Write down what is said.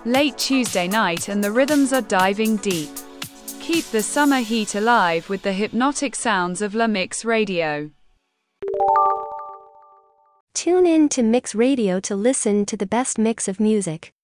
late Tuesday night and the rhythms are diving deep. Keep the summer heat alive with the hypnotic sounds of La Mix Radio. Tune in to Mix Radio to listen to the best mix of music.